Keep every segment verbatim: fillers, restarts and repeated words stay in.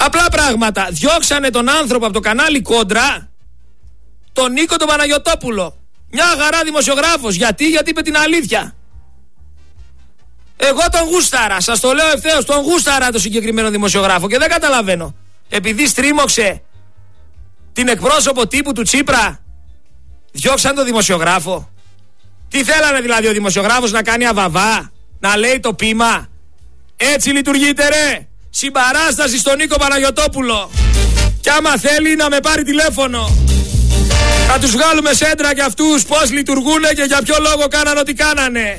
Απλά πράγματα. Διώξανε τον άνθρωπο από το κανάλι Κόντρα, τον Νίκο τον Παναγιωτόπουλο. Μια χαρά δημοσιογράφος. Γιατί, γιατί είπε την αλήθεια. Εγώ τον γούσταρα, σας το λέω ευθέως, τον γούσταρα το συγκεκριμένο δημοσιογράφο και δεν καταλαβαίνω. Επειδή στρίμωξε την εκπρόσωπο τύπου του Τσίπρα, διώξαν τον δημοσιογράφο. Τι θέλανε δηλαδή ο δημοσιογράφος, να κάνει αβαβά, να λέει το πείμα? Έτσι λειτουργείτε ρε. Συμπαράσταση στον Νίκο Παναγιωτόπουλο. Κι άμα θέλει να με πάρει τηλέφωνο, θα τους βγάλουμε σέντρα για αυτούς πώς λειτουργούνε και για ποιο λόγο κάνανε ό,τι κάνανε.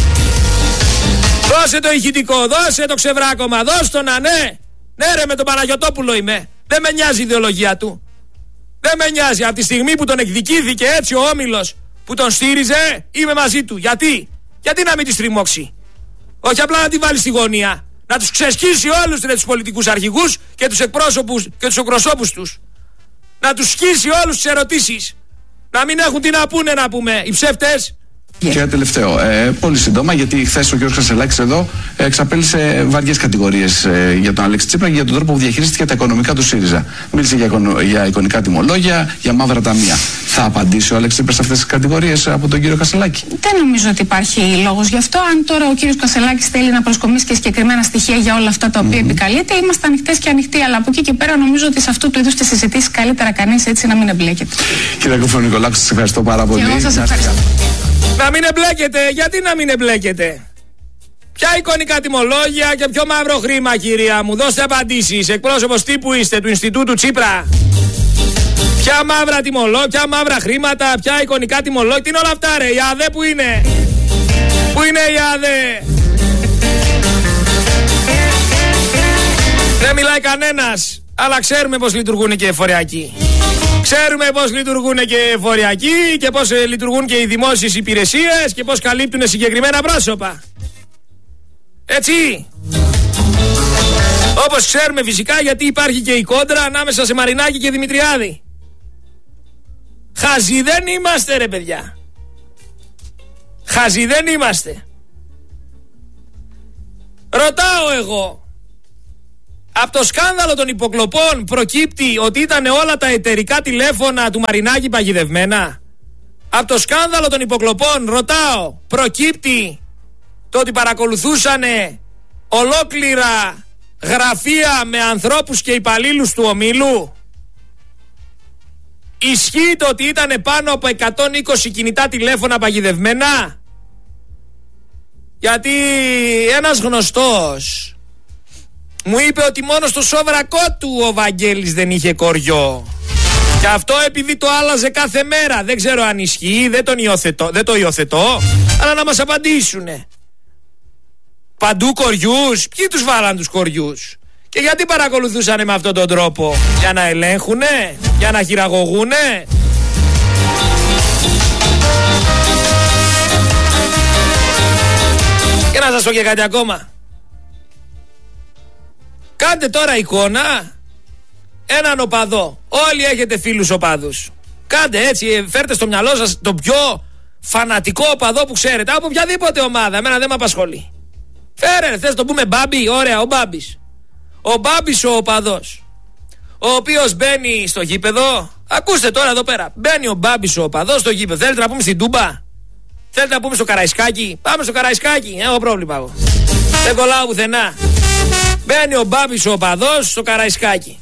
Δώσε το ηχητικό, δώσε το ξεβράκωμα, δώσε το να ναι. Ναι ρε, με τον Παναγιωτόπουλο είμαι. Δεν με νοιάζει η ιδεολογία του. Δεν με νοιάζει. Από τη στιγμή που τον εκδικήθηκε έτσι ο Όμιλος που τον στήριζε, είμαι μαζί του. Γιατί? Γιατί να μην τη στριμώξει? Όχι απλά να τη βάλει στη γωνία. Να τους ξεσκίσει όλους τους πολιτικούς αρχηγούς και τους εκπρόσωπους και τους εκπροσώπους τους. Να τους σκίσει όλους τις ερωτήσεις. Να μην έχουν τι να πούνε, να πούμε, οι ψεύτες. Και ένα τελευταίο, ε, πολύ σύντομα, γιατί χθες ο κ. Κασελάκης εδώ ε, εξαπέλυσε βαριές κατηγορίες ε, για τον Αλέξη Τσίπρα και για τον τρόπο που διαχειρίστηκε τα οικονομικά του ΣΥΡΙΖΑ. Μίλησε για, για εικονικά τιμολόγια, για μαύρα ταμεία. Θα απαντήσει ο Αλέξη Τσίπρας σε αυτές τις κατηγορίες από τον κύριο Κασελάκη? Δεν νομίζω ότι υπάρχει λόγος γι' αυτό. Αν τώρα ο κύριος Κασελάκης θέλει να προσκομίσει και συγκεκριμένα στοιχεία για όλα αυτά τα οποία mm-hmm. επικαλείται, είμαστε ανοιχτές και ανοιχτοί. Αλλά από εκεί και πέρα νομίζω ότι σε αυτού του είδους τις συζητήσεις καλύτερα κανείς έτσι να μην εμπλέκεται. Κύριε Κοφρονικολάκου, σας ευχαριστώ πάρα πολύ. Και εγώ σας ευχαριστώ. Να μην εμπλέκεται, γιατί να μην εμπλέκεται? Ποια εικονικά τιμολόγια και ποιο μαύρο χρήμα, κυρία μου? Δώστε απαντήσεις. Εκπρόσωπος τύπου είστε του Ινστιτούτου Τσίπρα. Ποια μαύρα τιμολόγια, ποια μαύρα χρήματα, ποια εικονικά τιμολόγια? Τι είναι όλα αυτά ρε? Η ΑΔΕ που είναι? Πού είναι η ΑΔΕ? Δεν μιλάει κανένας. Αλλά ξέρουμε πως λειτουργούν και οι εφοριακοί. Ξέρουμε πώς λειτουργούν και οι εφοριακοί και πώς ε, λειτουργούν και οι δημόσιες υπηρεσίες και πώς καλύπτουν συγκεκριμένα πρόσωπα. Έτσι. Όπως ξέρουμε φυσικά γιατί υπάρχει και η κόντρα ανάμεσα σε Μαρινάκη και Δημητριάδη. Χαζοί δεν είμαστε ρε παιδιά. Χαζοί δεν είμαστε. Ρωτάω εγώ. Από το σκάνδαλο των υποκλοπών προκύπτει ότι ήταν όλα τα εταιρικά τηλέφωνα του Μαρινάκη παγιδευμένα? Από το σκάνδαλο των υποκλοπών, ρωτάω, προκύπτει το ότι παρακολουθούσανε ολόκληρα γραφεία με ανθρώπους και υπαλλήλους του ομίλου? Ισχύει το ότι ήταν πάνω από εκατόν είκοσι κινητά τηλέφωνα παγιδευμένα? Γιατί ένας γνωστός μου είπε ότι μόνο στο σόβρακό του ο Βαγγέλης δεν είχε κοριό. Και αυτό επειδή το άλλαζε κάθε μέρα. Δεν ξέρω αν ισχύει, δεν, τον υιοθετώ, δεν το υιοθετώ, αλλά να μας απαντήσουνε. Παντού κοριούς? Ποιοι τους βάλαν τους κοριούς? Και γιατί παρακολουθούσανε με αυτόν τον τρόπο? Για να ελέγχουνε? Για να χειραγωγούνε? Και να σας πω και κάτι ακόμα. Κάντε τώρα εικόνα έναν οπαδό. Όλοι έχετε φίλους οπαδούς. Κάντε έτσι, φέρτε στο μυαλό σας τον πιο φανατικό οπαδό που ξέρετε, από οποιαδήποτε ομάδα. Εμένα δεν με απασχολεί. Φέρε, θες το πούμε Μπάμπη? Ωραία, ο Μπάμπης. Ο Μπάμπης ο οπαδός, ο οποίος μπαίνει στο γήπεδο. Ακούστε τώρα εδώ πέρα. Μπαίνει ο Μπάμπης ο οπαδός στο γήπεδο. Θέλετε να πούμε στην Τούμπα? Θέλετε να πούμε στο Καραϊσκάκι? Πάμε στο Καραϊσκάκι. Έχω πρόβλημα εγώ. Δεν κολλάω πουθενά. Μπαίνει ο Μπάμπης ο οπαδός στο Καραϊσκάκι.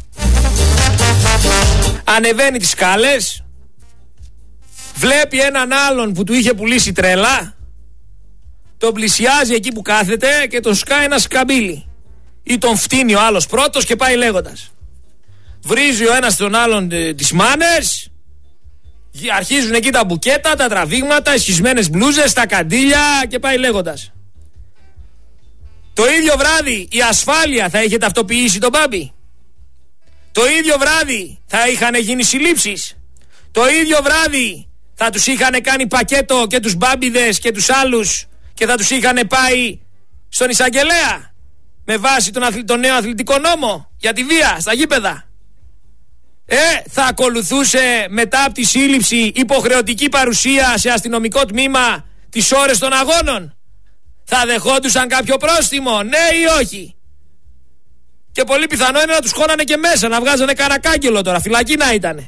Ανεβαίνει τις σκάλες. Βλέπει έναν άλλον που του είχε πουλήσει τρέλα. Τον πλησιάζει εκεί που κάθεται και τον σκάει ένα σκαμπίλι. Ή τον φτύνει ο άλλος πρώτος και πάει λέγοντας. Βρίζει ο ένας τον άλλον ε, τις μάνες. Αρχίζουν εκεί τα μπουκέτα, τα τραβήγματα, οι σχισμένες μπλούζες, τα καντήλια και πάει λέγοντας. Το ίδιο βράδυ η ασφάλεια θα είχε ταυτοποιήσει τον Μπάμπη. Το ίδιο βράδυ θα είχαν γίνει συλλήψεις. Το ίδιο βράδυ θα τους είχαν κάνει πακέτο και τους Μπάμπιδες και τους άλλους και θα τους είχαν πάει στον εισαγγελέα με βάση τον, αθλη... τον νέο αθλητικό νόμο για τη βία στα γήπεδα. Ε, θα ακολουθούσε μετά από τη σύλληψη υποχρεωτική παρουσία σε αστυνομικό τμήμα τις ώρες των αγώνων? Θα δεχόντουσαν κάποιο πρόστιμο, ναι ή όχι? Και Και πολύ πιθανό είναι να τους χώνανε και μέσα, να βγάζανε καρακάγγελο τώρα, φυλακή να ήτανε.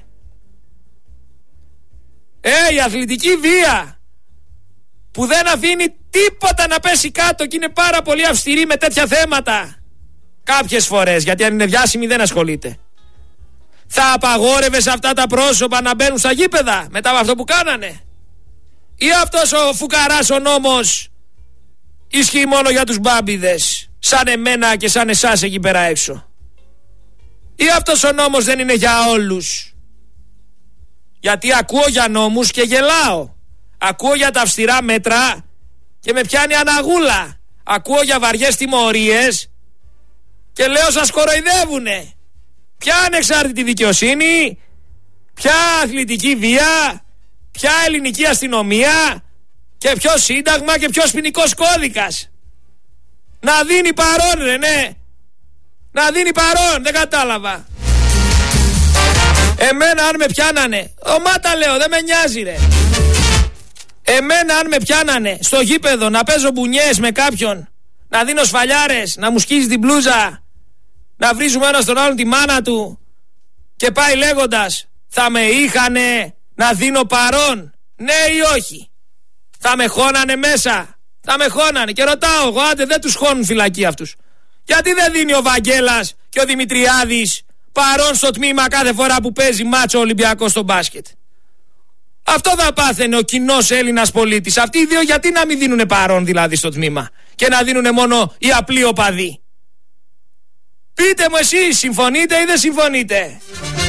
Ε, η αθλητική βία που δεν αφήνει τίποτα να πέσει κάτω και είναι πάρα πολύ αυστηρή με τέτοια θέματα. Κάποιες φορές, γιατί αν είναι διάσημη δεν ασχολείται. Θα απαγόρευες αυτά τα πρόσωπα να μπαίνουν στα γήπεδα μετά από αυτό που κάνανε? Ή αυτός ο φουκαράς ο νόμος ισχύει μόνο για τους μπάμπιδες, σαν εμένα και σαν εσάς εκεί πέρα έξω? Ή αυτός ο νόμος δεν είναι για όλους? Γιατί ακούω για νόμους και γελάω. Ακούω για τα αυστηρά μέτρα και με πιάνει αναγούλα. Ακούω για βαριές τιμωρίες και λέω σας κοροϊδεύουνε. Ποια ανεξάρτητη δικαιοσύνη, ποια αθλητική βία, ποια ελληνική αστυνομία και ποιο σύνταγμα και ποιος ποινικός κώδικας? Να δίνει παρόν ρε, ναι. Να δίνει παρόν, δεν κατάλαβα. Εμένα αν με πιάνανε, ομάτα λέω, δεν με νοιάζει ρε. Εμένα αν με πιάνανε στο γήπεδο να παίζω μπουνιές με κάποιον, να δίνω σφαλιάρες, να μου σκίζει την μπλούζα, να βρίζουμε ένα στον άλλον τη μάνα του και πάει λέγοντας, θα με είχανε να δίνω παρόν, ναι ή όχι? Θα με χώνανε μέσα? Θα με χώνανε. Και ρωτάω εγώ, άντε δεν τους χώνουν φυλακή αυτούς, γιατί δεν δίνει ο Βαγγέλας και ο Δημητριάδης παρόν στο τμήμα κάθε φορά που παίζει μάτσο Ολυμπιακό στο μπάσκετ? Αυτό θα πάθαινε ο κοινός Έλληνας πολίτης. Αυτοί οι δύο γιατί να μην δίνουνε παρόν δηλαδή στο τμήμα και να δίνουνε μόνο οι απλοί οπαδοί? Πείτε μου εσείς, συμφωνείτε ή δεν συμφωνείτε?